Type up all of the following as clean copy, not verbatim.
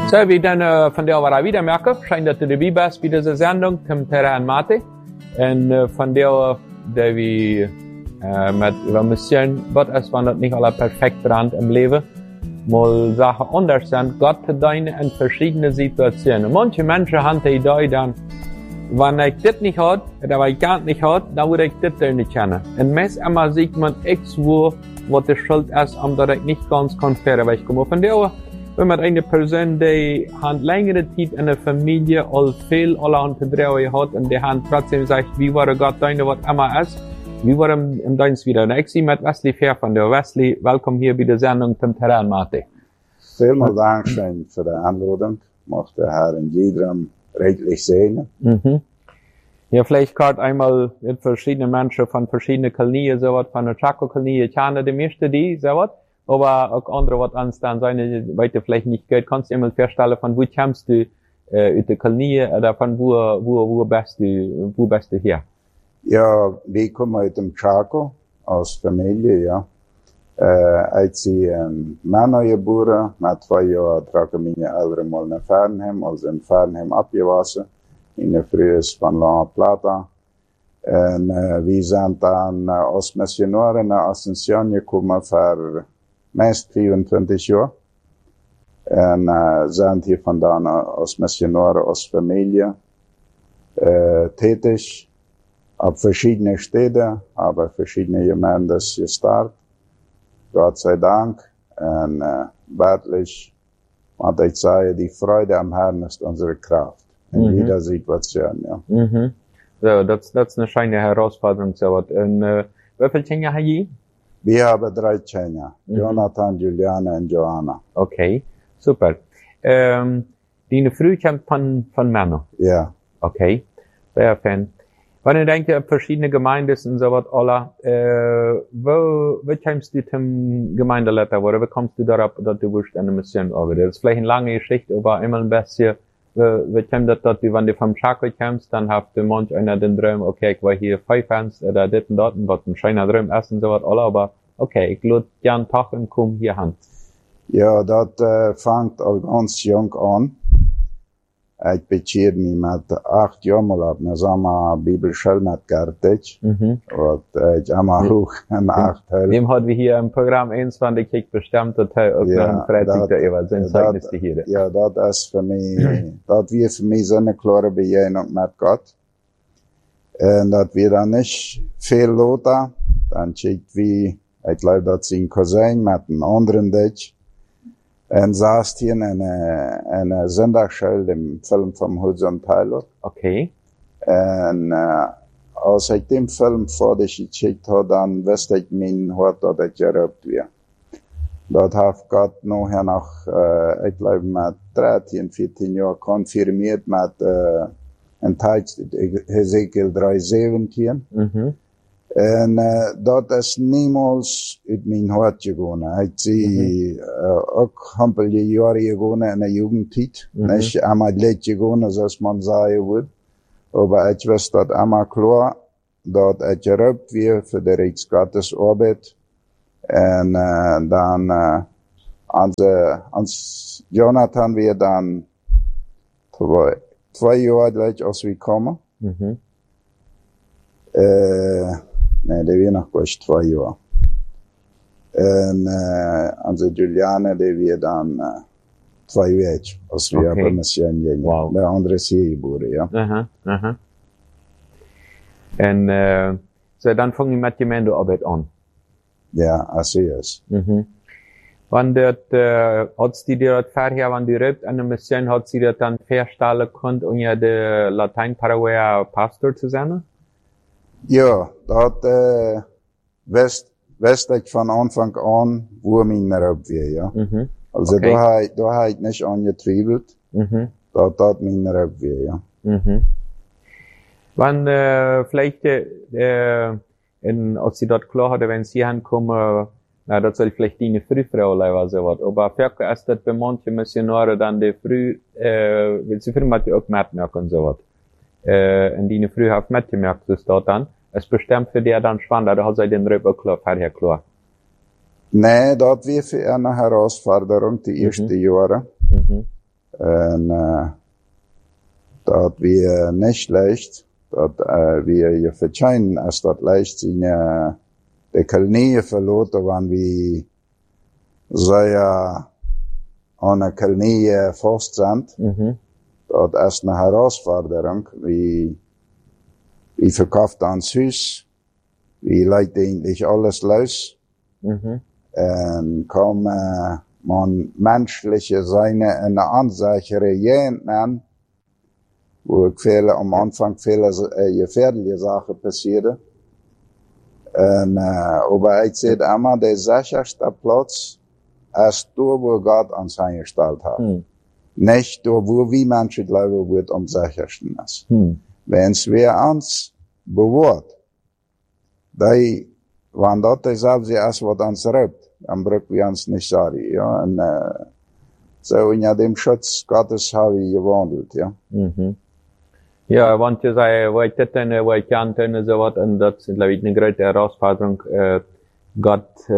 So, wie dann von der war wieder merken, scheint, dass du dabei bist bei dieser Sendung zum Terrain Mate. Und von der wir mit über Mission, was ist, wenn das nicht alle perfekt brennt im Leben, mal Sachen anders sind, Gott zu deinen in verschiedene Situationen. Manche Menschen haben die Idee dann, wenn ich das nicht hat, oder wenn ich gar nicht hat, dann würde ich das nicht kennen. Und meist immer sieht man irgendwo, was die Schuld ist, dass ich nicht ganz fair wegkomme. Von der, wenn man eine Person, die hat längere Zeit in der Familie, all viel, alle Unterdrehungen hat, und die haben trotzdem sagt, wie war Gott deine, was immer ist, wie war im Dienst wieder. Und ich sehe mit Wesley Fair von der Wesley, willkommen hier bei der Sendung zum Terrain Mate. Vielen Dank schön für die Einladung. Mag der Herr in jedem redlich segnen. Mhm. Ja, vielleicht gerade einmal mit verschiedenen Menschen von verschiedenen Kolonien, so was, von der Chaco-Kolonie, ich kenne die meisten, die, so was, aber auch andere, was ans dann seine, weiter vielleicht nicht geht, kannst du immer feststellen, von wo kommst du, aus der Kolonie, oder von wo bist du hier? Ja, wir kommen aus dem Chaco, aus Familie, ja. Als ich in Männer geboren, nach 2 Jahren tragen meine Eltern mal nach Fernheim, also in Fernheim abgewaschen, in der Früh von La Plata. Und wir sind dann als Missionare nach Asunción gekommen für meist 24 Jahre. Und sind hier von da als Missionare, als Familie tätig, auf verschiedene Städte, aber verschiedene Gemeinden gestartet. Gott sei Dank. Und wirklich, und ich sage, die Freude am Herrn ist unsere Kraft. In jeder Situation, ja. Mhm. So, das ist eine schöne Herausforderung, so was. Und wie viele Kinder haben Sie? Wir haben 3 Kinder. Jonathan, Juliana und Johanna. Okay, super. Die Früh kommt von Männern? Ja. Okay, sehr fein. Wenn ihr denkt, ihr habt verschiedene Gemeinden und so was, alle, wo kommst du zum Gemeindeleiter, oder wie kommst du darauf, dass du willst eine Mission arbeiten? Das ist vielleicht eine lange Geschichte, aber immer ein bisschen, wie kommt das, dass du, wenn du vom Chaco kommst, dann habt du manch einer den Traum, okay, ich war hier 5 Fans, oder dit und dort, was ein schöner Traum ist und so was, alle, aber okay, ich lade gern Tag und komm hier hin. Ja, das fängt all ganz jung an. Ich bezierde mich mit 8 Jahren mal ab, na sagen Bibelschule mit Gertich. Und ich immer hoch in 8 Hölle. Dem hat wir hier im Programm 21 gekriegt, bestimmt, dass er auch noch ein Freizeit da über sein Zeugnis hier. Ja, das ist für mich, das wird für mich so eine klare Begegnung mit Gott. Und das wir dann nicht viel loten, dann schickt wie, ich glaube, das ist ein Cousin mit einem anderen Deutsch. Und saß hier in einer Sonntagsschule im Film vom Hudson Taylor. Okay. Und als ich den Film vor dich geschickt habe, dann wusste ich mein Hort, dass ich geraubt wird. Das hat Gott nachher nach, ich glaube, mit 13, 14 Jahren konfirmiert mit einem Text Hesekiel 3,17. Und dat is niemals uit mijn hart gegaan. Ik zie ook hampel jaren gegaan in de jugendtijd. Niet allemaal leed gegaan, zoals man zeggen wordt. Maar ik wist dat allemaal klar, dat ik geroepen werd voor de Rijksgottes arbeid. En dan, als Jonathan weer dan 2 jaar gleich als we komen. Nee, die weer nog pas 2 jaar. En onze Juliana, die weer dan 2 jaar, als we op een mission gingen. Wow. De andere is hier geboren, ja. En so, dan vang je met gemeendearbeid aan. Ja, als is. Wanneer had die dat vorher, wanneer die roept aan de mission, had sie dat dan verstellen können, om je de Latein-Paraguay Pastor zu sein? Ja, dat wist ik van Anfang an, wo mijn roep weer, ja. Also okay. Da ha ich nicht angetwiebelt, dat mijn roep weer, ja. Wann vielleicht, als sie dort klar hatte, wenn sie ankommen, na, das soll vielleicht die Frühfrau oder so was. Aber vielleicht ist das bei manchen Missionaren dann die Früh, weil sie früh mit auch mitmerken und so was. In die Früh hat mitgemerkt, ist dort dann. Es bestimmt für die dann spannend, da hat sie den Rüber klar, vorher klar. Nee, dat war für eine Herausforderung, die ersten Jahre. En dat wir nicht leicht, dat wir je vertscheinen, als dat leicht zijn de Kolonie verloren, wanneer we sehr an der Kolonie fast sind. Dat is een herausforderung. We verkaufen ons huis. We laten eigentlich alles los. En komen man menschliche Seine in eine unsichere Gegend an, wo am Anfang viele gefährliche Sachen passieren. En, aber ich sehe immer, der sicherste Platz ist da, wo Gott uns eingestellt hat. Nicht da, wo wir Menschen glauben, wo es am sichersten ist. Wenn's wir uns bewahrt, wenn das dasselbe ist, was uns raubt, dann brauchen wir uns nicht sorry, ja. Und, so in dem Schutz Gottes habe ich gewandelt, ja. Ja, want je zei, wat je ten, wat je aan ten, zo wat, en dat is, glaube ich, een grote herausforderung, Gott,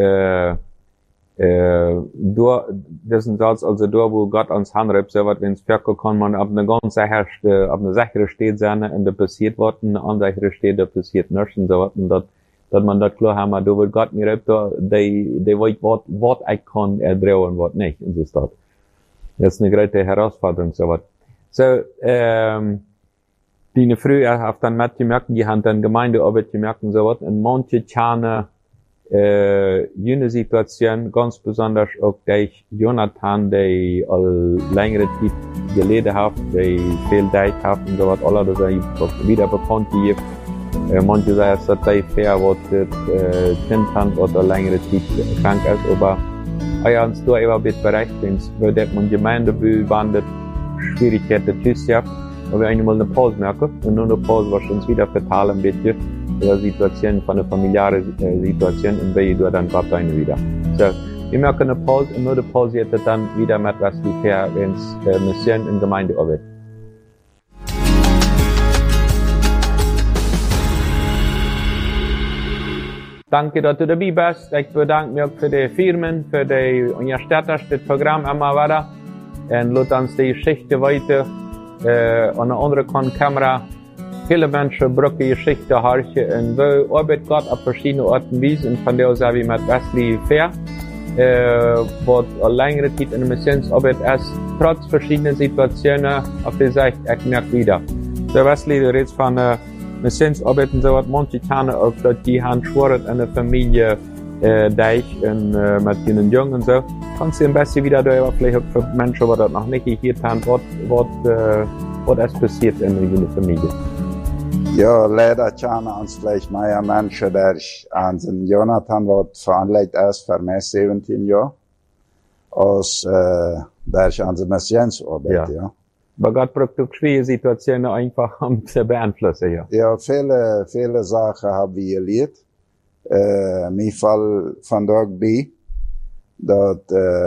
das ist also da, wo Gott uns handreibt, so was, wenn's Ferkel kann man ab einer ganz auf einer sichere Stadt sein, und da passiert was, eine unsichere Stadt, da passiert nichts, und so was, und dat man dat klar haben, da wird Gott mir da, die weiß, was ich kann erdrehen, was nicht, und so ist das. Das ist eine große Herausforderung, so was. So, die früher hat dann mit gemerkt, die haben dann Gemeindearbeit gemerkt, und so was, und manche Tjane, jene Situation, ganz besonders auch durch Jonathan, der all längere Zeit geleden hat, der viel Zeit hat, und so was, alle, das er wieder bekannt gibt. Manche sagen, dass das fair was Kind hat oder längere Zeit krank ist, aber uns da immer mit bereicht sind, weil man Gemeindebündnis Schwierigkeiten tschüss hat, aber wir einmal eine Pause merken, und nur eine Pause, was uns wieder verteilen ein bisschen, oder Situation von der familiären Situation, und wir dann Gott eine wieder. So, wir merken eine Pause, und nur die Pause jetzt dann wieder mit was die fair, wenn es Mission in Gemeindearbeit. Danke, dass du dabei bist. Ich bedanke mich für die Firmen, für die Unterstützer, das Programm immer weiter. Und lass uns die Geschichte weiter, an der anderen Kamera. Viele Menschen brauchen die Geschichte horchen, und wo arbeitet Gott auf verschiedene Orten und Weisen, und von der aus habe ich mit Wesley Fair, was eine längere Zeit in der Missionsarbeit ist, trotz verschiedenen Situationen, auf der Seite, ich merke wieder. So Wesley, du redest von, Missionsarbeit und so was, manche kennen auch, dass die haben schworen in der Familie, und, mit ihren Jungen und so. Kannst du ein bisschen wieder da, vielleicht auch für Menschen, die das noch nicht gehört haben, was ist passiert in der Familie? Ja, leider kennen uns vielleicht mehr Menschen, der an den Jonathan wird veranlegt erst für mehr 17 Jahre, als, der an der Missionsarbeit, ja. Aber Gott braucht auch schwierige Situationen einfach, um zu beeinflussen, ja. Ja, viele Sachen haben wir erlebt. Mir fall von dort bei, dass,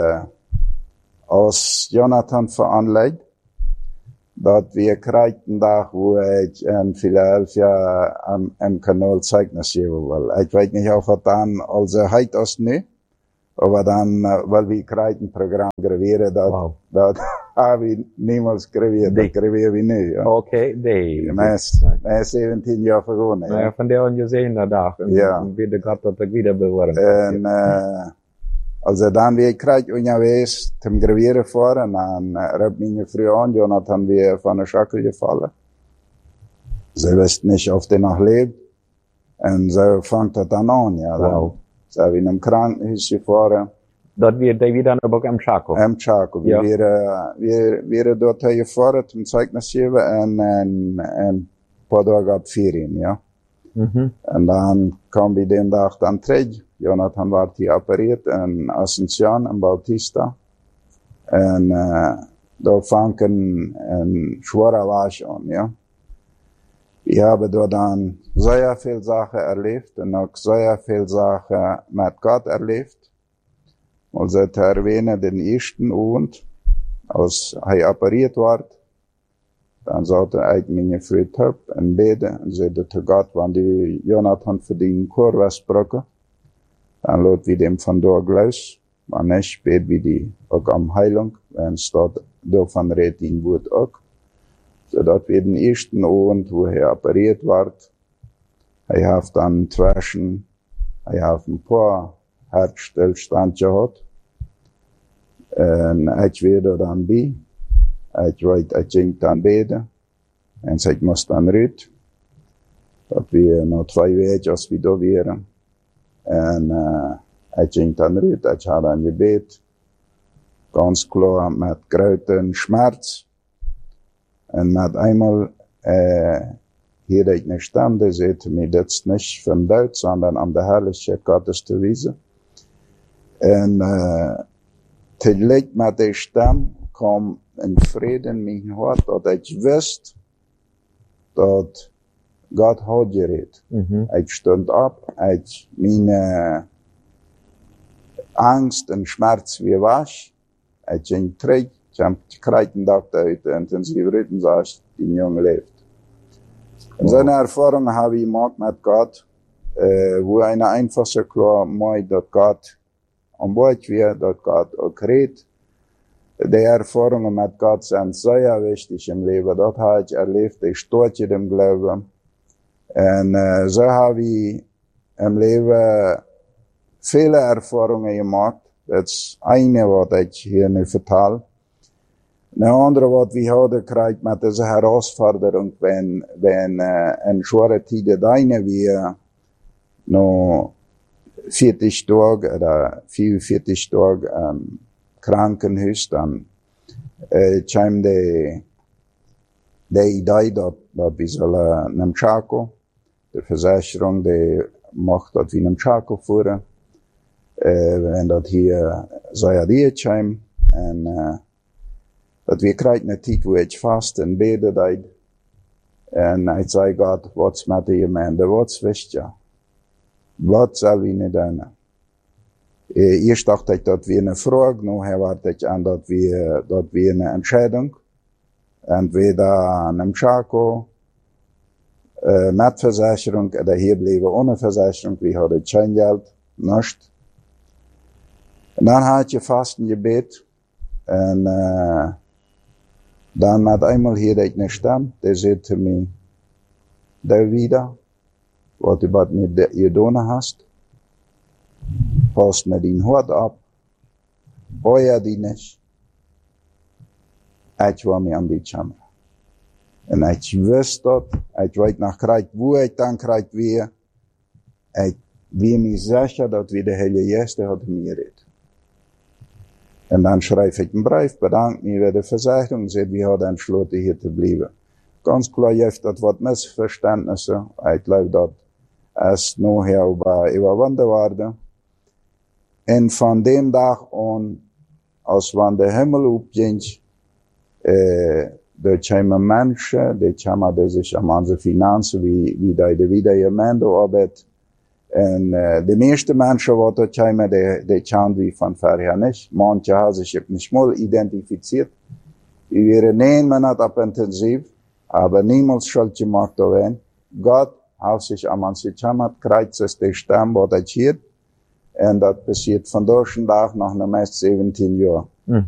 als Jonathan veranlegt, dass wir kriegten da, wo ich in Philadelphia am Kanal Zeugnis geben will. Ich weiß nicht, ob es dann, also heute ist nicht, aber dann, weil wir kriegten Programm gravieren, das habe ich niemals graviert, das gravieren wir nicht, ja. Okay, mehr 17 Jahre vergangen, ja. Von der haben wir gesehen, da, ja. Und wieder Gott hat das wieder bewahren. Und, also dann wir krieg unterwegs zum Gravieren fahren, dann rief mich früh an, Jonathan wir von der Schackel gefallen. Sie wisst nicht, ob der noch lebt. Und so fängt das dann an, ja. Wow. So wir in einem Krankenhaus gefahren. Dort wird der wieder aber am Chaco. Am Chaco. Ja. Wir dort gefahren zum Zeugnis geben und ein paar Tage ab Ferien, ja. Und dann kam wir den Tag dann zurück. Jonathan war hier operiert in Asunción, in Bautista. Und da fang ein schwerer Wasch an, ja. Ich habe dort dann sehr viel Sachen erlebt und auch sehr viel Sachen mit Gott erlebt. Also zu erwähnen, den ersten Abend, als er operiert war, dann sollte ich meine Frau top und beten und sagte zu Gott, wenn die Jonathan für den Chor was brauchen, dann lässt wir dem von dort los. maar niet spät wie die ook am Heilung, wenn es dort davon redet in Wort auch. So dat wir den ersten Abend, wo operiert wird, hat dann Twaschen, hat ein paar Herzstillstand gehabt. En ik weet er dan bij. Ik weet, ik ging dan beden. En ik moest dan uit. Dat we nog 2 weken als we daar waren. En ik ging dan uit. Ik had een gebed. Ganz klar met grote schmerz. En met eenmaal hier ik niet stande, zei mir, dat is niet van Duits, sondern aan de Herrlichkeit Gottes te wijzen. En tegelijk met die stem kwam een vrede in mijn hart, dat ik wist dat God had gered. Ik stond op, ik mijn angst en schmerz weer was. Ik ging terug, ik heb de kruidendag uit de intensieve ritten, zoals die jongen leeft. En zo'n ervaring heb ik gemaakt met God, wo eine einfache klar maakt dat God aan boord weer, dat God ook redt. Die ervaringen met God zijn zeer wichtig im Leben. Dat heb ik erlebt, ik stoot je dem Glauben. En zo heb ik im Leben viele ervaringen gemaakt. Dat is eine wat ik hier nu vertel. Een andere wat we hadden krijgt met deze herausforderung, wenn een schwere tijd deine weer no 40 Tage oder 44 Tage Krankenhuis, dann kwam de idee dat we zullen naar Chaco, de verzekering die mocht dat we naar Chaco voeren. En dat hier zei die kwam en dat we krijgen een tijd waar ik vast en beden deed. En ik zei God, wat's met die gemeente, wat's wist je? Wat zal we niet doen? Eerst dacht ik dat we een vraag, nu herwaart ik aan dat we een entscheiding. En we daar naar Chaco, met verzekering, en hier bleven ohne verzekering, we hadden geen geld, niets. En dan had je vast een gebed, en dan met eenmaal hier ik niet stem, die zei te mij, daar wieder, wat je wat niet gedaan hast, pas met die hart op, boeien die niet, ik was me aan die camera. En ik wist dat, ik weet nog krijg, hoe ik dan krijg weer, ik weet me zeker dat we de hele Jeste hadden me gered. En dan schrijf ik een brief, bedankt me bij de verzekering, zei we hadden entschlossen hier te blijven. Ganz klar heeft dat wat misverständnissen, ik geloof dat es nachher überwunden worden. En van dem dag aan, als wanneer de Himmel opging, da kwamen mensen, die kwamen zich aan onze financiën, wie de Wiedergemeinde arbeidt. En de meeste mensen wat er kwamen, die kwamen wie van verher niet. Manche hebben zich niet mal identifiziert. Wir waren 9 Monate op intensiv, aber niemals schuld gemacht daarin. God heeft zich aan ons gekümmert, krijgt zich de stem wat ik hier. En dat passiert vandaag de dag nog na meest 17 jaar.